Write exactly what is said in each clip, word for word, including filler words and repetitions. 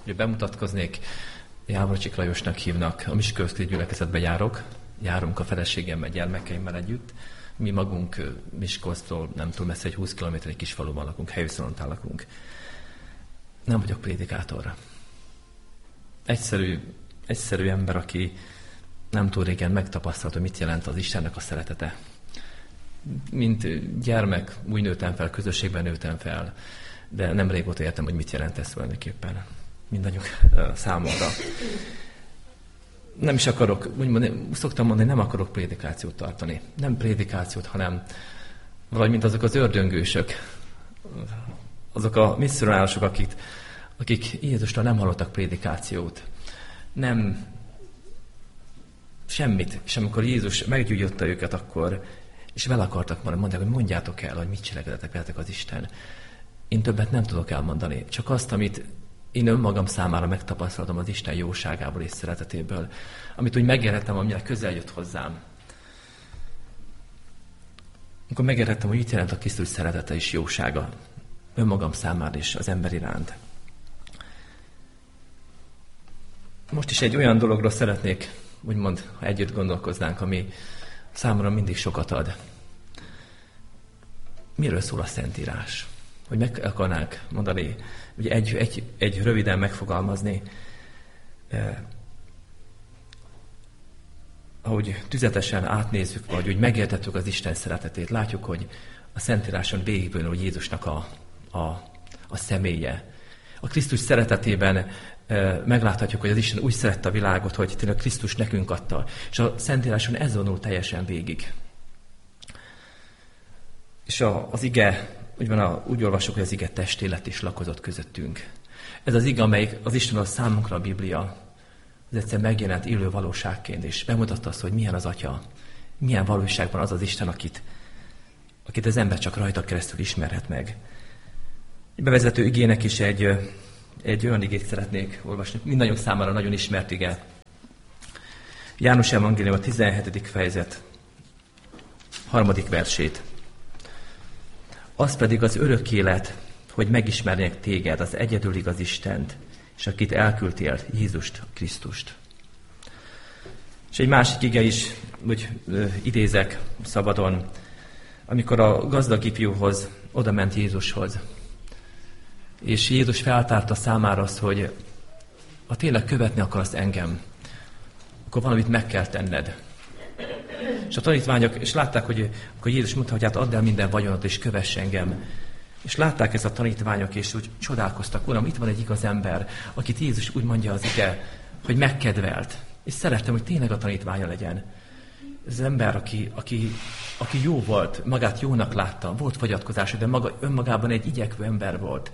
Ugye bemutatkoznék, Jávorcsik Lajosnak hívnak, a Miskolci gyülekezetbe járok, járunk a feleségemmel, gyermekeimmel együtt. Mi magunk Miskolctól nem túl messze, egy húsz kilométer egy kis faluban lakunk, Helyviszalontán lakunk. Nem vagyok prédikátor. Egyszerű, egyszerű ember, aki nem túl régen megtapasztalt, hogy mit jelent az Istennek a szeretete. Mint gyermek, úgy nőttem fel, közösségben nőttem fel, de nem régóta értem, hogy mit jelent ez tulajdonképpen mindannyiunk számomra. Nem is akarok, úgy mondani, szoktam mondani, nem akarok prédikációt tartani. Nem prédikációt, hanem valahogy, mint azok az ördöngősök, azok a misszionárosok, akik, akik Jézustól nem hallottak prédikációt. Nem semmit. És amikor Jézus meggyújtotta őket, akkor, és vele akartak mondani, hogy mondjátok el, hogy mit cselekedetek veletek az Isten. Én többet nem tudok elmondani. Csak azt, amit én önmagam számára megtapasztaltam az Isten jóságából és szeretetéből, amit úgy megérhettem, amire közel jött hozzám. Amikor megérhettem, hogy mit jelent a Krisztus szeretete és jósága önmagam számára és az ember iránt. Most is egy olyan dologról szeretnék, úgymond, ha együtt gondolkoznánk, ami számomra mindig sokat ad. Miről szól a Szentírás? Hogy meg akarnánk mondani, ugye egy, egy, egy röviden megfogalmazni, eh, ahogy tüzetesen átnézzük, vagy úgy megértettük az Isten szeretetét, látjuk, hogy a Szentíráson végigből, hogy Jézusnak a, a, a személye. A Krisztus szeretetében eh, megláthatjuk, hogy az Isten úgy szerette a világot, hogy tényleg Krisztus nekünk adta. És a Szentíráson ez vonul teljesen végig. És a, az ige, úgy, van a, úgy olvasok, hogy az ige testé lett és lakozott közöttünk. Ez az ige, amelyik az Isten a számunkra a Biblia, az egyszer megjelent élő valóságként, és bemutatta azt, hogy milyen az Atya, milyen valóságban az az Isten, akit, akit az ember csak rajta keresztül ismerhet meg. Egy bevezető igének is egy, egy olyan igét szeretnék olvasni, mindannyiunk számára nagyon ismert ige. János Evangélium a tizenhetedik fejezet, harmadik versét. Az pedig az örök élet, hogy megismerjek téged, az egyedül igaz Istent, és akit elküldtél, Jézust, Krisztust. És egy másik ige is, úgy ö, idézek szabadon, amikor a gazdag ifjúhoz oda ment Jézushoz, és Jézus feltárta számára azt, hogy ha tényleg követni akarsz engem, akkor valamit meg kell tenned. És a tanítványok, és látták, hogy akkor Jézus mondta, hogy hát add el minden vagyonot, és kövess engem. És látták ezt a tanítványok, és úgy csodálkoztak, Uram, itt van egy igaz ember, akit Jézus úgy mondja az ige, hogy megkedvelt. És szerettem, hogy tényleg a tanítványa legyen. Ez az ember, aki, aki, aki jó volt, magát jónak látta, volt fogyatkozása, de maga, önmagában egy igyekvő ember volt.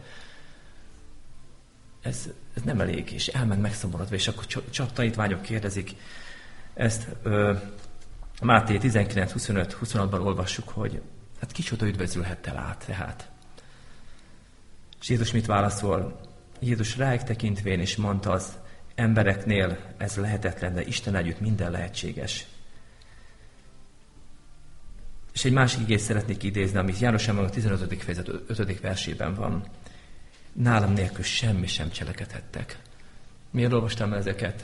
Ez, ez nem elég, és elment megszomorodva, és akkor csak tanítványok kérdezik ezt. Ö, Máté tizenkilenc huszonöt huszonhatban olvassuk, hogy hát kicsoda üdvözülhettel át tehát. És Jézus mit válaszol? Jézus rájuk tekintvén és mondta, az embereknél ez lehetetlen, de Isten együtt minden lehetséges. És egy másik igét szeretnék idézni, amit János Evangélium a tizenötödik fejezet ötödik versében van. Nálam nélkül semmi sem cselekedhettek. Miért olvastam ezeket?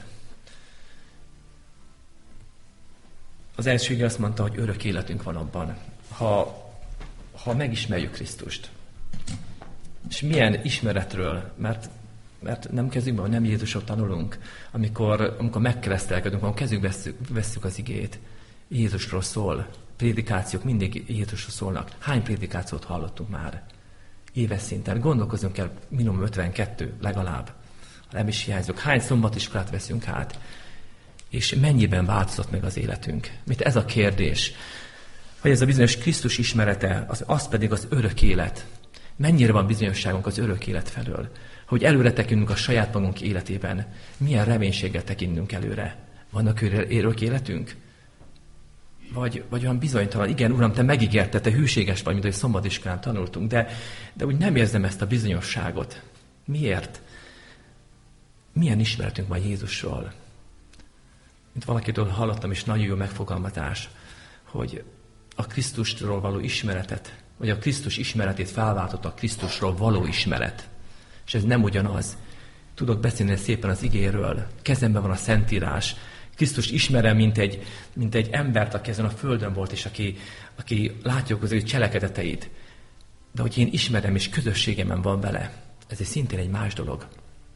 Az első ige azt mondta, hogy örök életünk van abban, ha, ha megismerjük Krisztust. És milyen ismeretről, mert, mert nem kezünkben, nem Jézusról tanulunk, amikor, amikor megkeresztelkedünk, amikor kezünkbe vesszük, vesszük az igét. Jézusról szól, prédikációk mindig Jézusról szólnak. Hány prédikációt hallottunk már? Éves szinten. Gondolkozunk el, minimum ötvenkettő legalább. Nem is hiányzunk. Hány szombatiskolát veszünk át? És mennyiben változott meg az életünk? Mit ez a kérdés? Hogy ez a bizonyos Krisztus ismerete, az, az pedig az örök élet. Mennyire van bizonyosságunk az örök élet felől? Hogy előre tekintünk a saját magunk életében, milyen reménységgel tekintünk előre? Vannak örök életünk? Vagy, vagy olyan bizonytalan, igen, Uram, Te megígérted, Te hűséges vagy, mint ahogy szombatiskolán tanultunk, de, de úgy nem érzem ezt a bizonyosságot. Miért? Milyen ismeretünk van Jézusról? Mint valakitől hallottam, és nagyon jó megfogalmazás, hogy a Krisztusról való ismeretet, vagy a Krisztus ismeretét felváltott a Krisztusról való ismeret. És ez nem ugyanaz. tudok beszélni szépen az igéről, kezemben van a Szentírás, Krisztust ismerem, mint egy, mint egy embert, aki ezen a földön volt, és aki, aki látja az ő cselekedeteit. De hogy én ismerem, és közösségemben van vele, ez egy szintén egy más dolog.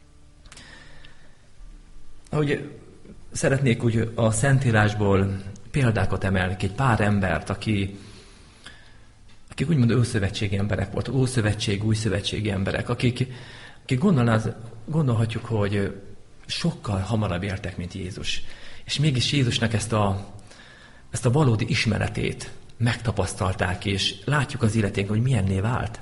Ahogy szeretnék úgy a Szentírásból példákat emelni, egy pár embert, aki, akik úgymond ószövetségi emberek voltak, ószövetség, újszövetségi emberek, akik, akik gondolhatjuk, hogy sokkal hamarabb éltek, mint Jézus. És mégis Jézusnak ezt a, ezt a valódi ismeretét megtapasztalták, és látjuk az életén, hogy milyenné vált.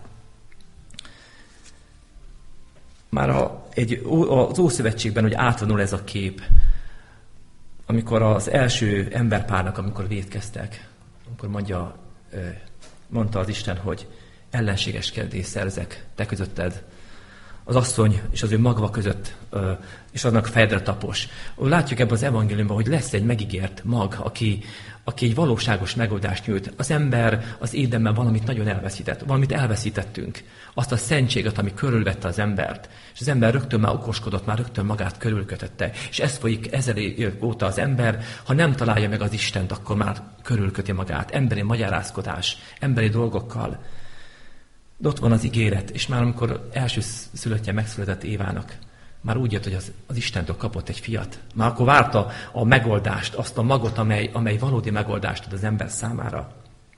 Már a, egy, az Ószövetségben, hogy átvonul ez a kép, amikor az első emberpárnak, amikor vétkeztek, amikor mondja, mondta az Isten, hogy ellenségeskedést szerzek te közötted, az asszony és az ő magva között, és annak fejedre tapos. Látjuk ebben az evangéliumban, hogy lesz egy megígért mag, aki, aki egy valóságos megoldást nyújt. Az ember az Édenben valamit nagyon elveszített, valamit elveszítettünk. Azt a szentséget, ami körülvette az embert. És az ember rögtön már okoskodott, már rögtön magát körülkötötte. És ez folyik ezer év óta az ember, ha nem találja meg az Istent, akkor már körülköti magát. Emberi magyarázkodás, emberi dolgokkal. De ott van az ígéret, és már amikor első szülöttje megszületett Évának, már úgy jött, hogy az, az Istentől kapott egy fiat. Már akkor várta a megoldást, azt a magot, amely, amely valódi megoldást ad az ember számára.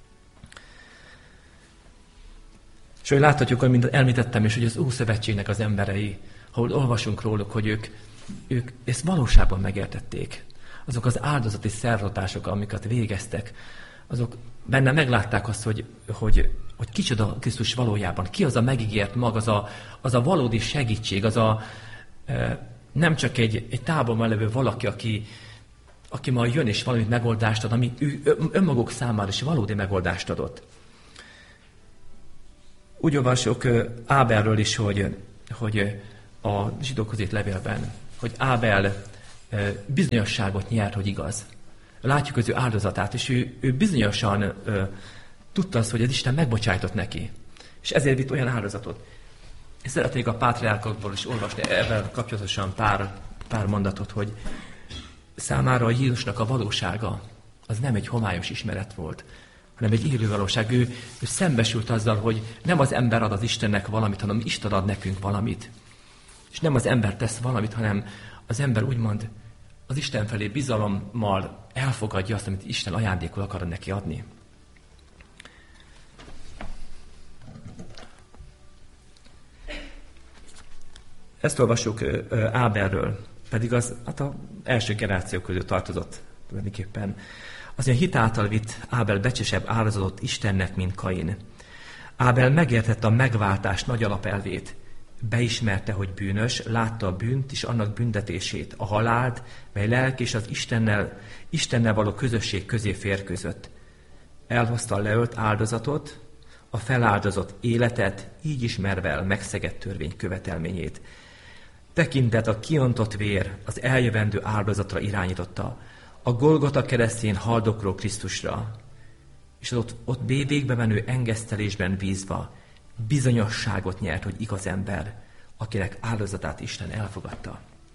És hogy láthatjuk, hogy mint említettem is, hogy az Ószövetségnek az emberei, ahol olvasunk róluk, hogy ők, ők ezt valóságban megértették. Azok az áldozati szertartások, amiket végeztek, azok benne meglátták azt, hogy, hogy, hogy kicsoda Krisztus valójában, ki az a megígért mag, az a, az a valódi segítség, az a e, nem csak egy, egy távolban levő valaki, aki, aki majd jön és valamit megoldást ad, ami ő, önmaguk számára is valódi megoldást adott. Úgy olvasok Ábelről is, hogy, hogy a zsidókhoz írt levélben, hogy Ábel bizonyosságot nyert, hogy igaz. Látjuk az ő áldozatát, és ő, ő bizonyosan ö, tudta azt, hogy az Isten megbocsájtott neki. És ezért vitt olyan áldozatot. És szeretnék a pátriárkokból is olvasni ebben kapcsolatosan pár, pár mondatot, hogy számára a Jézusnak a valósága az nem egy homályos ismeret volt, hanem egy élő valóság. Ő, ő szembesült azzal, hogy nem az ember ad az Istennek valamit, hanem Isten ad nekünk valamit. És nem az ember tesz valamit, hanem az ember úgymond az Isten felé bizalommal elfogadja azt, amit Isten ajándékul akar neki adni. Ezt olvassuk Ábelről, pedig az hát az első generációk közül tartozott tulajdonképpen. Azért hit által vitt Ábel becsesebb áldozatot Istennek, mint Kain. Ábel megértette a megváltás nagy alapelvét. Beismerte, hogy bűnös, látta a bűnt és annak büntetését, a halált, mely lelk és az Istennel, Istennel való közösség közé férkőzött. Elhozta a leölt áldozatot, a feláldozott életet, így ismerve el megszegett törvény követelményét. Tekintet a kiontott vér az eljövendő áldozatra irányította, a Golgota keresztjén haldokló Krisztusra, és az ott, ott végbe menő engesztelésben bízva bizonyosságot nyert, hogy igaz ember, akinek áldozatát Isten elfogadta.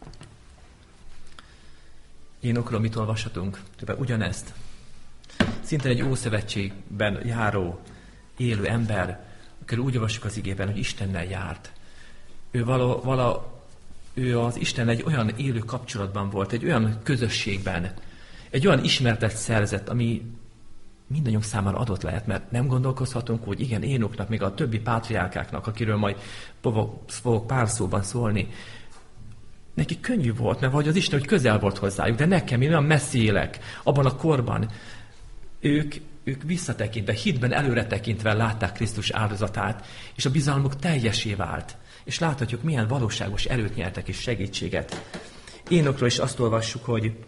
Énokról mit olvashatunk? Többé ugyanezt. Szinte egy ószövetségben járó, élő ember, akár úgy olvassuk az igében, hogy Istennel járt. Ő, vala, vala, ő az Isten egy olyan élő kapcsolatban volt, egy olyan közösségben, egy olyan ismertet szerzett, ami mindannyiunk számára adott lehet, mert nem gondolkozhatunk, hogy igen, Énoknak, még a többi pátriárkáknak, akiről majd fogok pár szóban szólni, neki könnyű volt, mert vagy az Isten, hogy közel volt hozzájuk, de nekem, én olyan messzi élek, abban a korban, ők, ők visszatekintve, hitben előre tekintve látták Krisztus áldozatát, és a bizalmuk teljesé vált. És láthatjuk, milyen valóságos erőt nyertek és segítséget. Énokról is azt olvassuk, hogy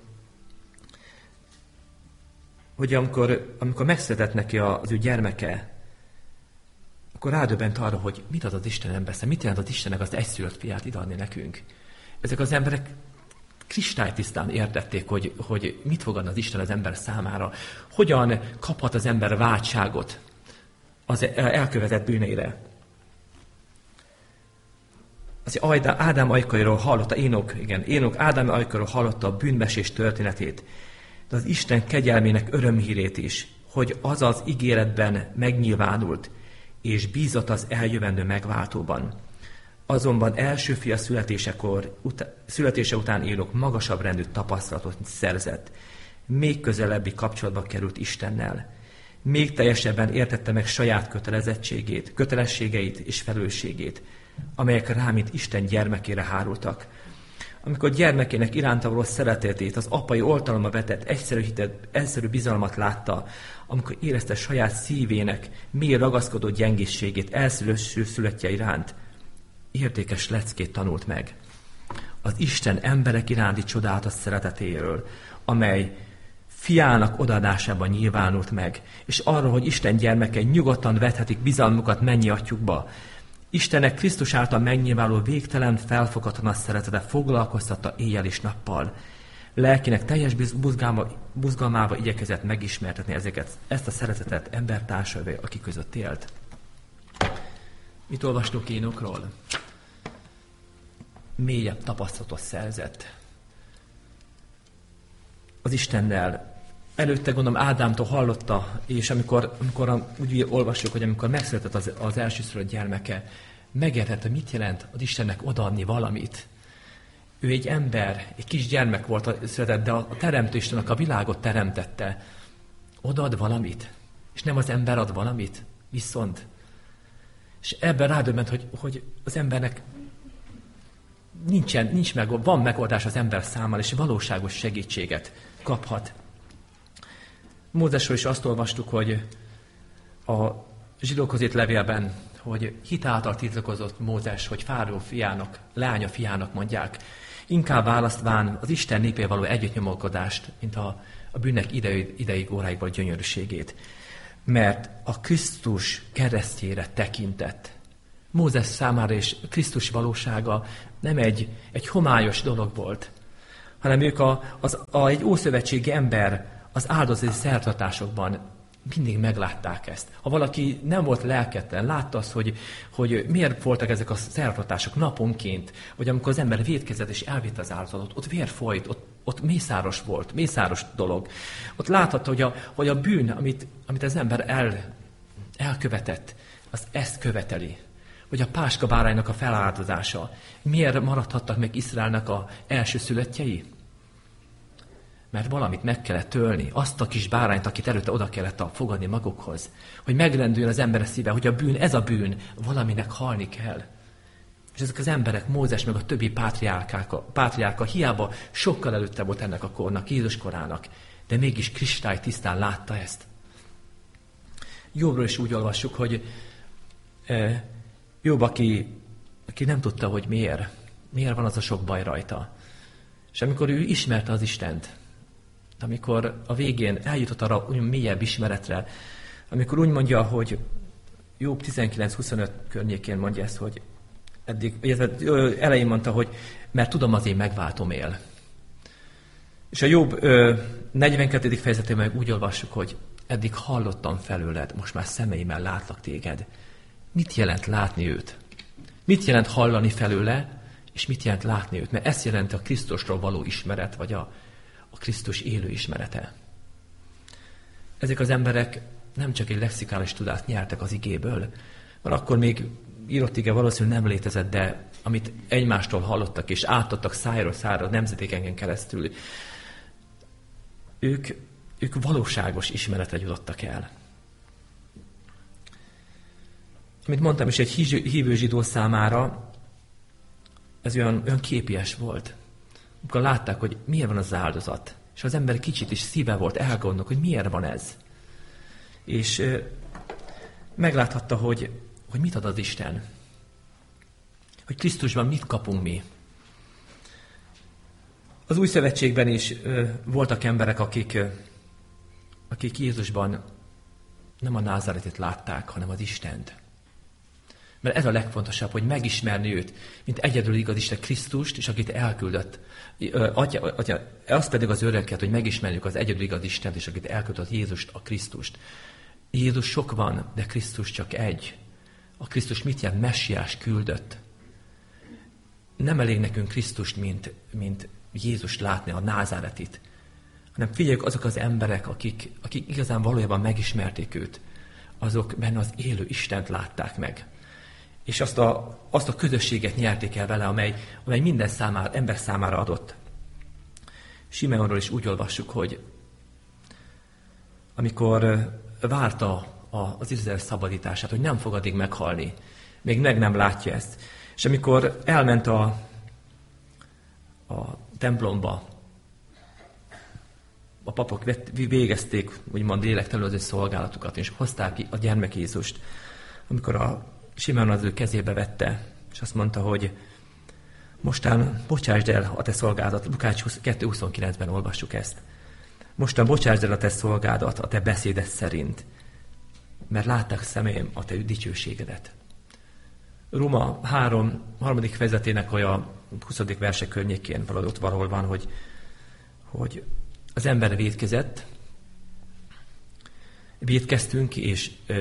hogy amikor, amikor megszületett neki az ő gyermeke, akkor rádöbbent arra, hogy mit ad az Isten emberszer, mit jelent az Istennek az egyszülött fiát ideadni nekünk. Ezek az emberek kristálytisztán értették, hogy, hogy mit fog adni az Isten az ember számára, hogyan kaphat az ember váltságot az elkövetett bűneire. az Ádám ajkairól hallotta, Énok, igen, Énok Ádám ajkairól hallotta a bűnmesés történetét, de az Isten kegyelmének örömhírét is, hogy az az ígéretben megnyilvánult, és bízott az eljövendő megváltóban. Azonban első fia születésekor, ut- születése után Énok magasabb rendű tapasztalatot szerzett. Még közelebbi kapcsolatba került Istennel. Még teljesebben értette meg saját kötelezettségét, kötelességeit és felelősségét, amelyek rá, mint Isten gyermekére hárultak. Amikor gyermekének iránta való szeretetét, az apai oltalomba vetett egyszerű hitet, egyszerű bizalmat látta, amikor érezte saját szívének mély ragaszkodó gyengészségét elszülőső szülöttje iránt, értékes leckét tanult meg. Az Isten emberek iránti csodálatos szeretetéről, amely fiának odaadásában nyilvánult meg, és arról, hogy Isten gyermekei nyugodtan vethetik bizalmukat mennyi atyukba. Istennek Krisztus által megnyilvánuló végtelen, felfoghatatlan szeretete foglalkoztatta éjjel és nappal. Lelkének teljes buzgalmával igyekezett megismertetni ezeket, ezt a szeretetet embertársaival, aki között élt. Mit olvastunk Énokról? Mélyebb tapasztalatot szerzett az Istennel. Előtte gondolom Ádámtól hallotta, és amikor, amikor úgy olvassuk, hogy amikor megszületett az, az elsőszülött gyermeke, megértette, hogy mit jelent az Istennek odaadni valamit. Ő egy ember, egy kis gyermek volt született, de a Teremtő Istennek a világot teremtette. Odaad valamit, és nem az ember ad valamit, viszont. És ebben rádöbbent, hogy, hogy az embernek nincsen, nincs meg, van megoldás az ember számára, és valóságos segítséget kaphat. Mózesről is azt olvastuk, hogy a zsidókhoz írt levélben, hogy hit által titkozott Mózes, hogy Fáraó fiának, leánya fiának mondják, inkább választván az Isten népé való együttnyomolkodást, mint a, a bűnnek ideig, ideig óráig való gyönyörűségét. Mert a Krisztus keresztjére tekintett. Mózes számára és Krisztus valósága nem egy, egy homályos dolog volt, hanem ők a, az, a, egy ószövetségi ember az áldozati szertartásokban mindig meglátták ezt. Ha valaki nem volt lelketlen, látta azt, hogy, hogy miért voltak ezek a szertartások naponként, vagy amikor az ember vétkezett és elvitte az áldozatot, ott vér folyt, ott, ott mészáros volt, mészáros dolog. Ott láthatta, hogy a, hogy a bűn, amit, amit az ember el, elkövetett, az ezt követeli. Vagy a páska báránynak a feláldozása. Miért maradhattak meg Izraelnek az első szülöttjei? Mert valamit meg kellett tölni, azt a kis bárányt, akit előtte oda kellett fogadni magukhoz, hogy megrendüljön az ember szíve, hogy a bűn, ez a bűn, valaminek halni kell. És ezek az emberek, Mózes meg a többi pátriárka hiába sokkal előtte volt ennek a kornak, Jézus korának, de mégis kristály tisztán látta ezt. Jobbról is úgy olvassuk, hogy e, Jobb, aki, aki nem tudta, hogy miért, miért van az a sok baj rajta. És amikor ő ismerte az Istent, amikor a végén eljutott arra úgy mélyebb ismeretre, amikor úgy mondja, hogy Jobb tizenkilenc huszonöt környékén mondja ezt, hogy eddig, elején mondta, hogy mert tudom, az én megváltom él. És a Jobb negyvenkettedik fejezetében meg úgy olvassuk, hogy eddig hallottam felőled, most már szemeimmel látlak téged. Mit jelent látni őt? Mit jelent hallani felőle, és mit jelent látni őt? Mert ezt jelenti a Krisztusról való ismeret, vagy a, a Krisztus élő ismerete. Ezek az emberek nem csak egy lexikális tudást nyertek az igéből, mert akkor még írott ige valószínűleg nem létezett, de amit egymástól hallottak, és átadtak szájról szájra nemzetékenken keresztül, ők, ők valóságos ismeretre jutottak el. Amit mondtam is, egy hívő zsidó számára ez olyan, olyan képies volt. Amikor látták, hogy miért van az áldozat, és az ember kicsit is szíve volt, elgondolnak, hogy miért van ez. És ö, megláthatta, hogy, hogy mit ad az Isten. Hogy Krisztusban mit kapunk mi. Az új szövetségben is ö, voltak emberek, akik, ö, akik Jézusban nem a názáretet látták, hanem az Istent. Mert ez a legfontosabb, hogy megismerni őt, mint egyedül igaz Isten Krisztust, és akit elküldött. Atya, atya, az pedig az öröket, hogy megismerjük az egyedül igaz Istent, és akit elküldött Jézust, a Krisztust. Jézus sok van, de Krisztus csak egy. A Krisztus mit jelent? Messiás küldött. nem elég nekünk Krisztust, mint, mint Jézust látni, a názáretit, hanem figyeljük azok az emberek, akik, akik igazán valójában megismerték őt, azok benne az élő Istent látták meg. És azt a, azt a közösséget nyerték el vele, amely, amely minden számára, ember számára adott. Simeonról is úgy olvassuk, hogy amikor várta az Izrael szabadítását, hogy nem fog addig meghalni, még meg nem látja ezt. És amikor elment a, a templomba, a papok végezték, úgymond lélektelőző szolgálatukat, és hozták ki a gyermek Jézust, amikor a Simeon az ő kezébe vette, és azt mondta, hogy mostán bocsásd el a te szolgádat, Lukács kettő huszonkilencben olvassuk ezt. Mostan bocsásd el a te szolgádat a te beszéded szerint, mert látták szemeim a te dicsőségedet. Róma három, harmadik fejezetének olyan huszadik verse környékén valahogy ott valahol van, hogy, hogy az ember vétkezett, vétkeztünk, és ö,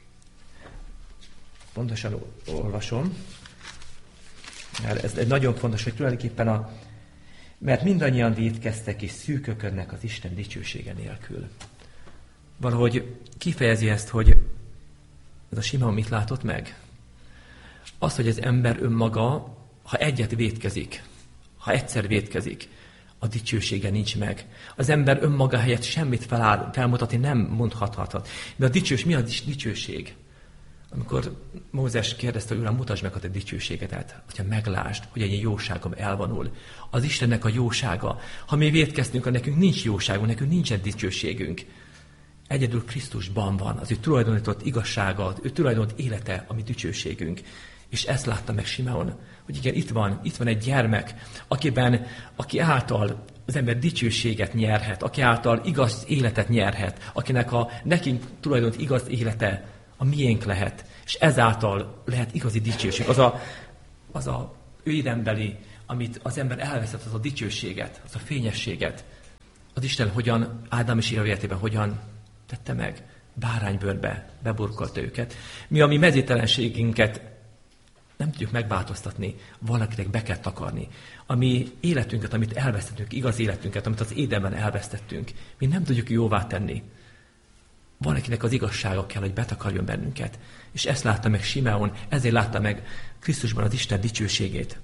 pontosan olvasom, mert ez egy nagyon fontos, hogy tulajdonképpen a, mert mindannyian vétkeztek és szűköködnek az Isten dicsősége nélkül. Valahogy kifejezi ezt, hogy ez a Simeon mit látott meg? Az, hogy az ember önmaga, ha egyet vétkezik, ha egyszer vétkezik, a dicsősége nincs meg. Az ember önmaga helyett semmit feláll, felmutatni nem mondhathat. De a dicsős, mi a dicsőség? Amikor Mózes kérdezte, hogy Uram, mutasd meg a te dicsőségedet, hogyha meglásd, hogy egy jóságom elvonul. Az Istennek a jósága. Ha mi vétkeztünk, akkor nekünk nincs jóságunk, nekünk nincsen dicsőségünk. Egyedül Krisztusban van, az ő tulajdonított igazsága, az ő tulajdonított élete, a mi dicsőségünk. És ezt látta meg Simeon, hogy igen, itt van, itt van egy gyermek, akiben, aki által az ember dicsőséget nyerhet, aki által igaz életet nyerhet, akinek a nekünk tulajdonított igaz élete a miénk lehet, és ezáltal lehet igazi dicsőség. Az a, az a ő idembeli, amit az ember elveszett, az a dicsőséget, az a fényességet. Az Isten hogyan, Ádám és Éva életében hogyan tette meg? Báránybőrbe beburkolta őket. Mi a mi mezítelenségünket nem tudjuk megváltoztatni, valakinek be kell takarni. A mi életünket, amit elvesztettünk, igaz életünket, amit az édenben elvesztettünk, mi nem tudjuk jóvá tenni. Valakinek az igazsága kell, hogy betakarjon bennünket. És ezt látta meg Simeon, ezért látta meg Krisztusban az Isten dicsőségét.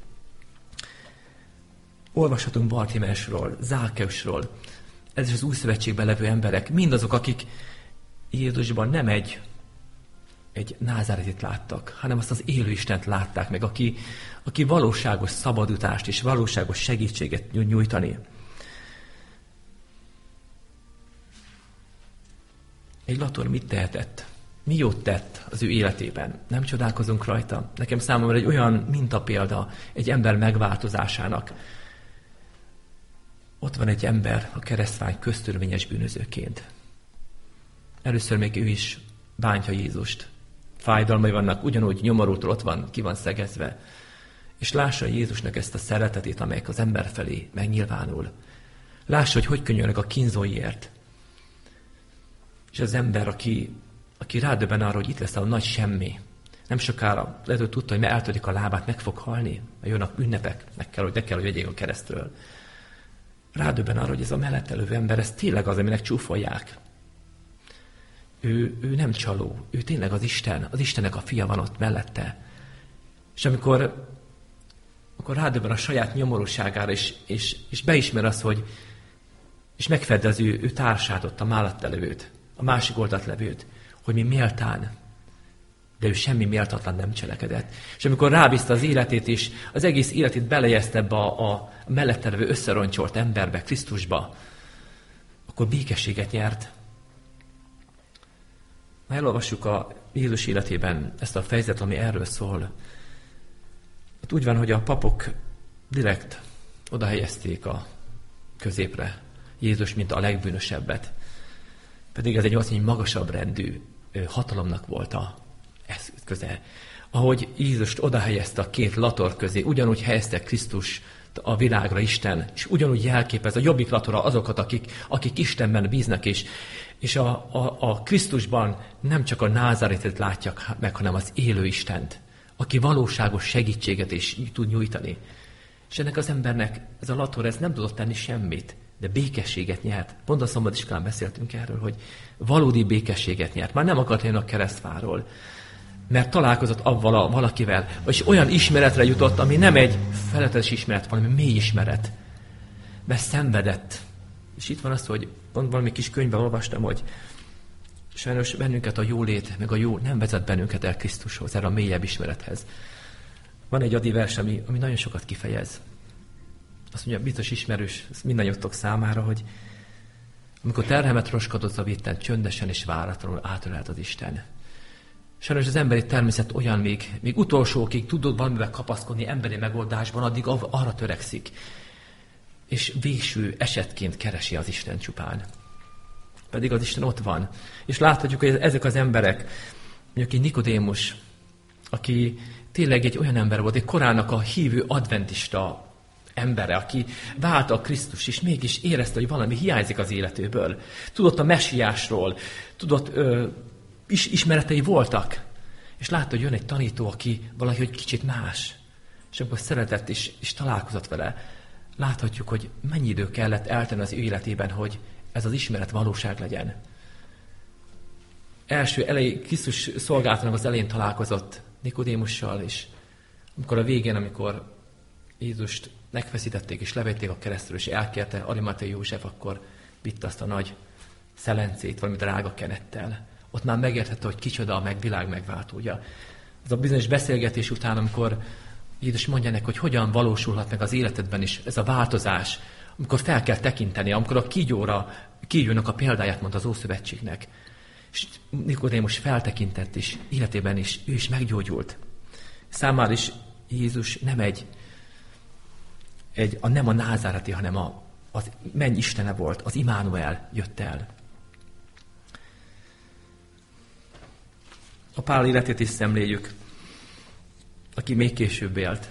Olvashatunk Bartimeusról, Zákkeusról, ez is az új szövetségben levő emberek, mindazok, akik Jézusban nem egy, egy názáretit láttak, hanem azt az élő Istent látták meg, aki, aki valóságos szabadulást és valóságos segítséget nyújtani. Egy lator mit tehetett? Mi jót tett az ő életében? Nem csodálkozunk rajta? Nekem számomra egy olyan mintapélda egy ember megváltozásának. Ott van egy ember a keresztvány köztörvényes bűnözőként. Először még ő is bántja Jézust. Fájdalmai vannak, ugyanúgy nyomorútól ott van, ki van szegezve. És lássa Jézusnak ezt a szeretetét, amelyek az ember felé megnyilvánul. Lássa, hogy hogy könyörög a kínzóiért. És az ember, aki, aki rádöbben arra, hogy itt lesz a nagy semmi, nem sokára lehet, hogy tudta, hogy eltörik a lábát, meg fog halni, mert jönnek ünnepek, meg kell, hogy ne kell, hogy vegyék a keresztről. Rádöbben arra, hogy ez a mellette lövő ember, ez tényleg az, aminek csúfolják. Ő, ő nem csaló, ő tényleg az Isten, az Istennek a fia van ott mellette. És amikor, amikor rádöbben a saját nyomorúságára, és, és, és beismer az, hogy és megfedde az ő, ő társát ott, a mellette levőt, a másik oldalt levőt, hogy mi méltán, de ő semmi méltatlan nem cselekedett. És amikor rábízta az életét is, az egész életét belejezte ebbe a, a mellette levő összeroncsolt emberbe, Krisztusba, akkor békességet nyert. Ha elolvassuk a Jézus életében ezt a fejezetet, ami erről szól, ott úgy van, hogy a papok direkt oda helyezték a középre Jézus, mint a legbűnösebbet. Pedig ez egy azt mondja, magasabb rendű hatalomnak volt a eszköze. Ahogy Jézust oda helyezte a két lator közé, ugyanúgy helyezte Krisztus a világra Isten, és ugyanúgy jelképez a jobbik latora azokat, akik, akik Istenben bíznak, és, és a, a, a Krisztusban nem csak a názáretet látják meg, hanem az élő Istent, aki valóságos segítséget is tud nyújtani. És ennek az embernek ez a Lator, ez nem tudott tenni semmit, de békességet nyert. Pont a szombatiskolán beszéltünk erről, hogy valódi békességet nyert. Már nem akart jönni a keresztfáról, mert találkozott avval a valakivel, és olyan ismeretre jutott, ami nem egy feletes ismeret, valami mély ismeret. Mert szenvedett. És itt van az, hogy pont valami kis könyvben olvastam, hogy sajnos bennünket a jólét, meg a jó nem vezet bennünket el Krisztushoz, erre a mélyebb ismerethez. Van egy adi vers, ami, ami nagyon sokat kifejez. Azt mondja, biztos ismerős mindannyiutok számára, hogy amikor terhemet roskadott a vitten, csöndesen és váratlanul átölelt az Isten. Sajnos az emberi természet olyan, még, még utolsókig tudod valamivel kapaszkodni emberi megoldásban, addig arra törekszik. És végső esetként keresi az Isten csupán. Pedig az Isten ott van. És láthatjuk, hogy ezek az emberek, mondjuk egy Nikodémus, aki tényleg egy olyan ember volt, egy korának a hívő adventista embere, aki várta a Krisztus, és mégis érezte, hogy valami hiányzik az életéből. Tudott a messiásról, tudott, ö, is, ismeretei voltak. És látta, hogy jön egy tanító, aki valahogy kicsit más. És amikor szeretett, és, és találkozott vele, láthatjuk, hogy mennyi idő kellett eltenni az ő életében, hogy ez az ismeret valóság legyen. Első elejé, Krisztus szolgálatának az elején találkozott Nikodémussal, és amikor a végén, amikor Jézust megfeszítették és levették a keresztről, és elkérte Arimathei József, akkor vitte azt a nagy szelencét, valami drága kenettel. Ott már megértette, hogy kicsoda a meg világ megváltója. Az a bizonyos beszélgetés után, amikor Jézus mondja neki, hogy hogyan valósulhat meg az életedben is ez a változás, amikor fel kell tekinteni, amikor a kígyóra, kígyónak a példáját mondta az Ószövetségnek. És Nikodémus feltekintett, és életében is ő is meggyógyult. Számára is Jézus nem egy, egy a, nem a názáreti, hanem a, az menny Istene volt, az Immanuel jött el. A Pál életét is szemléljük, aki még később élt,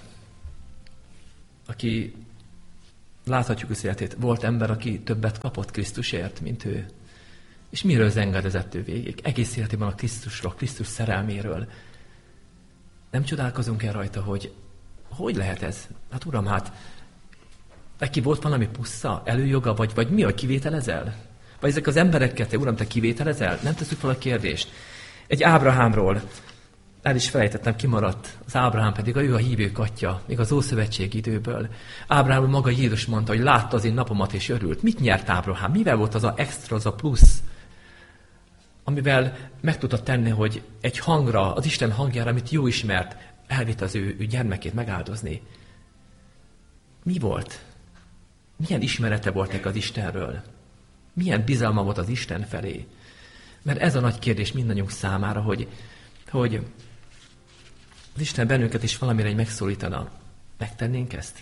aki láthatjuk az életét. Volt ember, aki többet kapott Krisztusért, mint ő. És miről zengedezett ő végig? Egész életében a Krisztusról, Krisztus szerelméről. Nem csodálkozunk el rajta, hogy hogy lehet ez? Hát uram, hát neki volt valami pussza, előjoga, vagy, vagy mi, hogy kivételezel? Vagy ezek az emberekkel, te uram, te kivételezel? Nem tesszük fel a kérdést. Egy Ábrahámról el is felejtettem, kimaradt. Az Ábrahám pedig, ő a hívők atya, még az Ószövetség időből. Ábrahám maga Jézus mondta, hogy látta az én napomat és örült. Mit nyert Ábrahám? Mivel volt az a extra, az a plusz, amivel meg tudta tenni, hogy egy hangra, az Isten hangjára, amit jó ismert, elvitt az ő, ő gyermekét megáldozni. Mi volt? Milyen ismerete volt neki az Istenről? Milyen bizalma volt az Isten felé? Mert ez a nagy kérdés mindannyiunk számára, hogy, hogy az Isten bennünket is valamire egy megszólítana. Megtennénk ezt?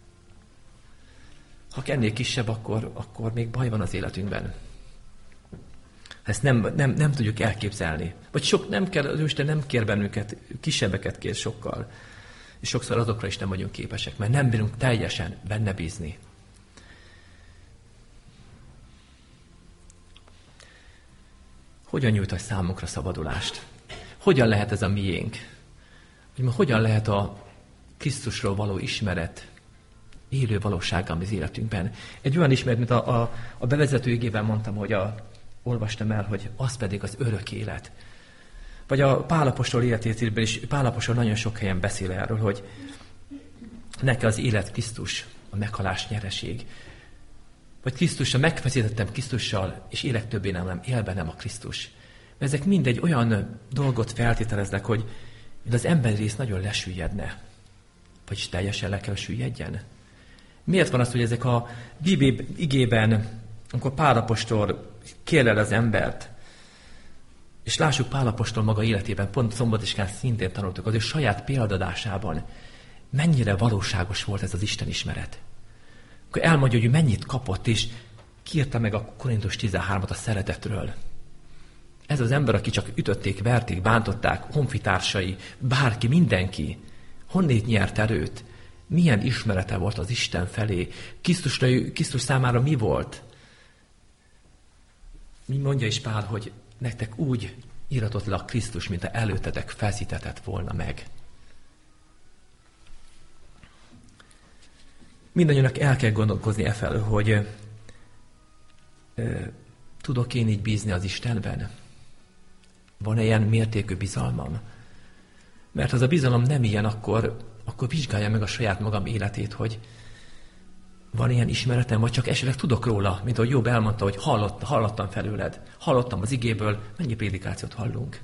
Ha ennél kisebb, akkor, akkor még baj van az életünkben. Ezt nem, nem, nem tudjuk elképzelni. Vagy sok nem kell, az Isten nem kér bennünket, kisebbeket kér sokkal. És sokszor azokra is nem vagyunk képesek, mert nem bírunk teljesen benne bízni. Hogyan nyújt számunkra szabadulást? Hogyan lehet ez a miénk? Hogyan lehet a Krisztusról való ismeret élő valósággal az életünkben? Egy olyan ismeret, mint a, a, a bevezető igében mondtam, hogy a, olvastam el, hogy az pedig az örök élet. Vagy a Pál apostol életétében is, Pál apostol nagyon sok helyen beszél erről, hogy neki az élet Krisztus, a meghalás nyereség. Vagy Krisztusra megfeszítettem Krisztussal, és élek többé nem, nem él bennem a Krisztus. Mert ezek mind egy olyan dolgot feltételeznek, hogy az emberi rész nagyon lesüllyedne. Vagyis teljesen le kell süllyedjen. Miért van az, hogy ezek a Bibli igében, amikor Pál apostol kérlel az embert, és lássuk Pál apostol maga életében, pont Szombatiskán szintén tanultuk, az ő saját példadásában, mennyire valóságos volt ez az Isten ismeret. Akkor elmondja, hogy mennyit kapott, és kiírta meg a Korintus tizenhármat a szeretetről. Ez az ember, aki csak ütötték, verték, bántották, honfitársai, bárki, mindenki, honnét nyert erőt? Milyen ismerete volt az Isten felé? Krisztusra, Krisztus számára mi volt? Mi mondja is Pál, hogy nektek úgy íratott le a Krisztus, mint ha előtetek feszítetett volna meg. mindannyiunknak el kell gondolkozni e felől, hogy ö, tudok én így bízni az Istenben? Van-e ilyen mértékű bizalmam? Mert ha az a bizalom nem ilyen, akkor, akkor vizsgálja meg a saját magam életét, hogy van ilyen ismeretem, vagy csak esetleg tudok róla, mint ahogy Jobb elmondta, hogy hallott, hallottam felőled, hallottam az igéből, mennyi prédikációt hallunk.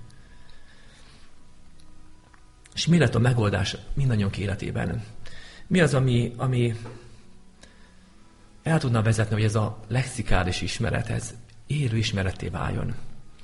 És mi lett a megoldás mindannyiunk életében? Mi az, ami, ami el tudna vezetni, hogy ez a lexikális ismeret, ez élő ismeretté váljon?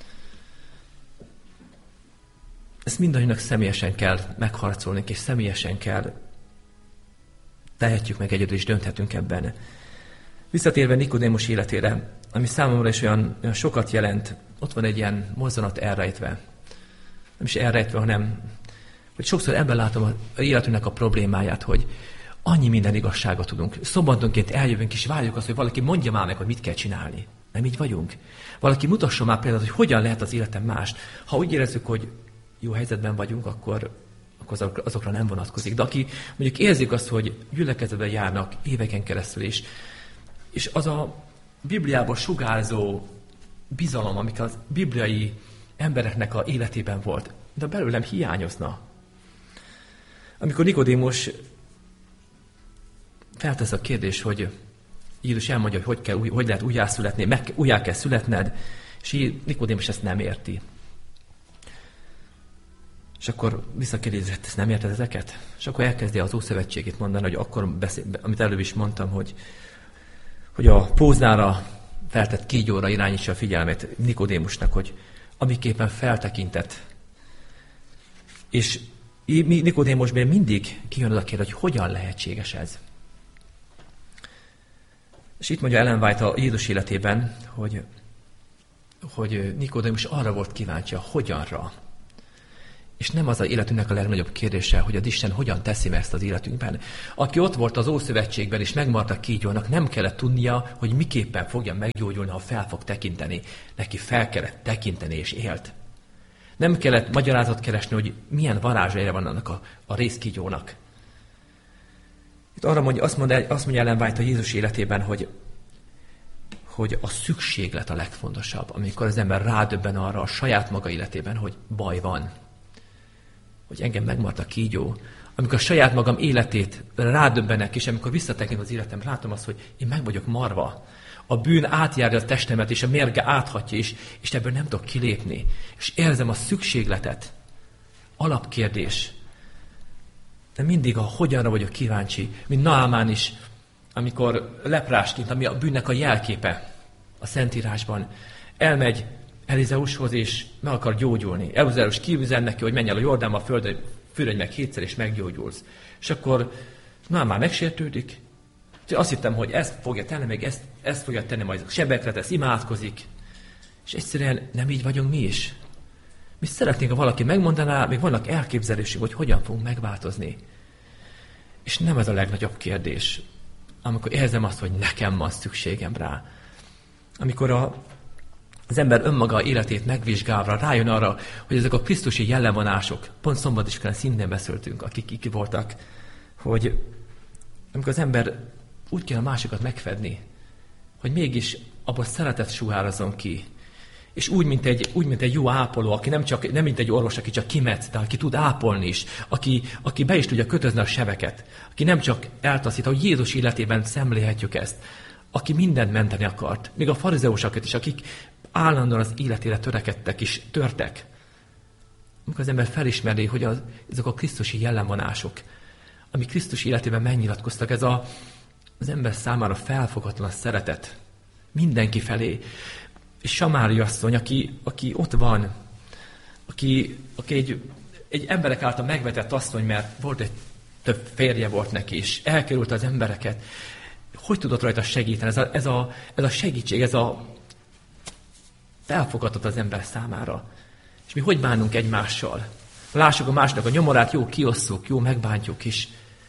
Ezt mindannyiunknak személyesen kell megharcolni, és személyesen kell tehetjük meg egyedül, és dönthetünk ebben. Visszatérve Nikodémus életére, ami számomra is olyan, olyan sokat jelent, ott van egy ilyen mozzanat elrejtve. Nem is elrejtve, hanem hogy sokszor ebben látom az életünknek a problémáját, hogy annyi minden igazságot tudunk. Szombatonként eljövünk, és várjuk azt, hogy valaki mondja már meg, hogy mit kell csinálni. Nem így vagyunk. Valaki mutasson már példát, hogy hogyan lehet az életem más. Ha úgy érezzük, hogy jó helyzetben vagyunk, akkor, akkor azokra nem vonatkozik. De aki mondjuk érzik azt, hogy gyülekezetben járnak éveken keresztül is, és az a Bibliában sugárzó bizalom, amik az bibliai embereknek a életében volt, de belőlem hiányozna. Amikor Nikodémus feltesz a kérdés, hogy Jézus elmondja, hogy hogy, kell, hogy lehet újjászületni, meg újjá kell születned, és Nikodémus ezt nem érti. És akkor visszakérdezi, hogy ezt nem érted ezeket? És akkor elkezdi az Ószövetségét mondani, hogy akkor beszél, amit előbb is mondtam, hogy, hogy a póznára feltett kígyóra irányítsa a figyelmét Nikodémusnak, hogy amiképpen feltekintett. És Nikodémusban mindig kijön az a kérdés, hogy hogyan lehetséges ez. És itt mondja Ellen White a Jézus életében, hogy, hogy Nikodémus arra volt kíváncsi, a hogyanra. És nem az az életünknek a legnagyobb kérdése, hogy az Isten hogyan teszi meg ezt az életünkben. Aki ott volt az Ószövetségben, és megmaradt a kígyónak, nem kellett tudnia, hogy miképpen fogja meggyógyulni, ha fel fog tekinteni. Neki fel kellett tekinteni, és élt. Nem kellett magyarázat keresni, hogy milyen varázsra van annak a, a részkígyónak. Itt arra mondja, azt mondja, azt mondja Ellen White a Jézus életében, hogy, hogy a szükséglet a legfontosabb, amikor az ember rádöbben arra a saját maga életében, hogy baj van. Hogy engem megmaradt a kígyó. Amikor a saját magam életét rádöbbenek, és amikor visszatekint az életem, látom azt, hogy én meg vagyok marva. A bűn átjárja a testemet, és a mérge áthatja, és, és ebből nem tudok kilépni. És érzem a szükségletet. Alapkérdés. De mindig a hogyanra vagyok kíváncsi, mint Naamán is, amikor leprásként, ami a bűnnek a jelképe a Szentírásban, elmegy Elizeushoz, és meg akar gyógyulni. Elizeus kiüzen neki, hogy menj el a Jordánba, a földön, fürödj meg hétszer, és meggyógyulsz. És akkor Naamán megsértődik. Azt hittem, hogy ezt fogja tenni, még ezt, ezt fogja tenni, majd sebekre tesz, imádkozik. És egyszerűen nem így vagyunk mi is. Mi szeretnénk, ha valaki megmondaná, még vannak elképzelésünk, hogy hogyan fogunk megváltozni. És nem ez a legnagyobb kérdés, amikor érzem azt, hogy nekem van szükségem rá. Amikor a, az ember önmaga életét megvizsgálva rájön arra, hogy ezek a krisztusi jellemvonások, pont szombatiskolán szintén beszéltünk, akik iki voltak, hogy amikor az ember úgy kell a másikat megfedni, hogy mégis abban szeretet sugározzon ki. És úgy mint, egy, úgy, mint egy jó ápoló, aki nem, csak, nem mint egy orvos, aki csak kimetsz, de aki tud ápolni is, aki, aki be is tudja kötözni a sebeket, aki nem csak eltaszít, ahogy Jézus életében szemlélhetjük ezt, aki mindent menteni akart, még a farizeusokat is, akik állandóan az életére törekedtek és törtek. Amikor az ember felismeri, hogy az, ezek a krisztusi jellemvonások, ami Krisztus életében megnyilatkoztak, ez a, az ember számára felfoghatlan szeretet mindenki felé. És Samári asszony, aki, aki ott van, aki, aki egy, egy emberek által megvetett asszony, mert volt egy több férje volt neki, és elkerült az embereket. Hogy tudott rajta segíteni? Ez a, ez a, ez a segítség, ez a felfogadott az ember számára. És mi hogy bánunk egymással? Lássuk a másnak a nyomorát, jó kiosszuk, jó megbántjuk is.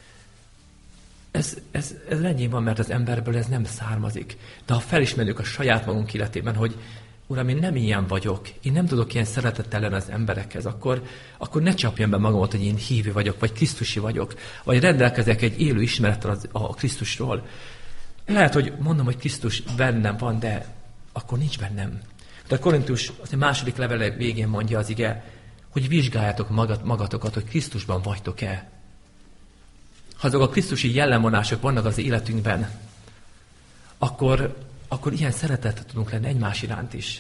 Ez, ez, ez rendjén van, mert az emberből ez nem származik. De ha felismerjük a saját magunk életében, hogy Uram, én nem ilyen vagyok, én nem tudok ilyen szeretettel lenni az emberekhez, akkor, akkor ne csapjam be magamat, hogy én hívő vagyok, vagy Krisztusi vagyok, vagy rendelkezek egy élő ismerettel az, a Krisztusról. Lehet, hogy mondom, hogy Krisztus bennem van, de akkor nincs bennem. De a Korintus az a második levele végén mondja az ige, hogy vizsgáljátok magat, magatokat, hogy Krisztusban vagytok-e. Ha azok a krisztusi jellemvonások vannak az életünkben, akkor, akkor ilyen szeretettel tudunk lenni egymás iránt is.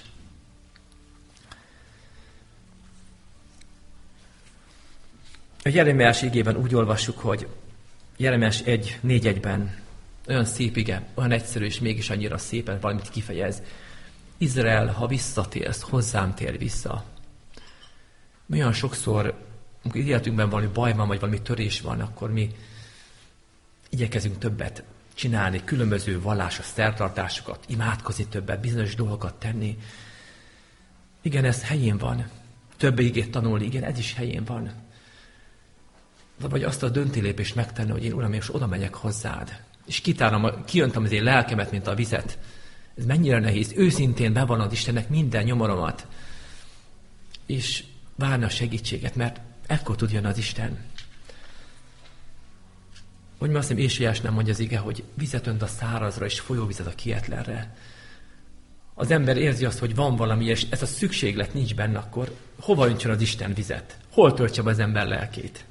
A Jeremiás igében úgy olvassuk, hogy Jeremiás egy négy egyben olyan szép ige, olyan egyszerű, és mégis annyira szépen valamit kifejez. Izrael, ha visszatérsz, hozzám tér vissza. Mi olyan sokszor, amikor életünkben valami baj van, vagy valami törés van, akkor mi igyekezünk többet csinálni, különböző vallásos szertartásokat, imádkozni többet, bizonyos dolgokat tenni. Igen, ez helyén van. Több igét tanulni, igen, ez is helyén van. Vagy azt a döntélépést megtenni, hogy én, Uram, és oda megyek hozzád. És kitárom, kijöntöm az én lelkemet, mint a vizet. Ez mennyire nehéz. Őszintén bevallod Istennek minden nyomoromat. És várni a segítséget, mert ekkor tud jönni az Isten. Hogy mi azt hiszem, Ézsaiás nem mondja az ige, hogy vizet önt a szárazra, és folyóvizet a kietlenre. Az ember érzi azt, hogy van valami, és ez a szükséglet nincs benne, akkor hova öntsön az Isten vizet? Hol töltse be az ember lelkét?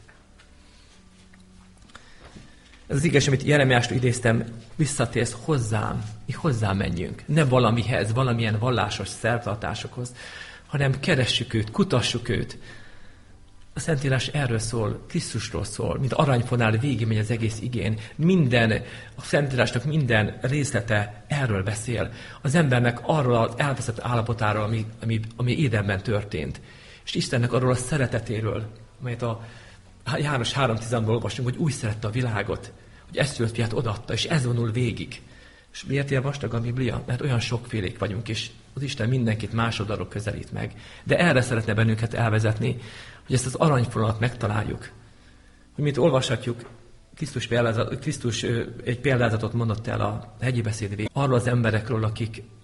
Ez az igaz, amit Jeremiástól idéztem, visszatérsz hozzám, mi hozzám menjünk. Ne valamihez, valamilyen vallásos szertartásokhoz, hanem keressük őt, kutassuk őt. A Szentírás erről szól, Krisztusról szól, mint aranyfonál végigmegy az egész igén. Minden, a Szentírásnak minden részlete erről beszél. Az embernek arról az elveszett állapotáról, ami, ami, ami Édenben történt. És Istennek arról a szeretetéről, amelyet a János három tizenban olvasunk, hogy úgy szerette a világot, hogy egyszülött fiát odaadta, és ez vonul végig. És miért ilyen vastag a Biblia? Mert olyan sokfélék vagyunk, és az Isten mindenkit más oldalról közelít meg. De erre szeretne bennünket elvezetni, hogy ezt az aranyfonalat megtaláljuk. Hogy mint olvashatjuk, Krisztus, példázat, Krisztus egy példázatot mondott el a hegyi beszéd végén. Arról az emberekről, akik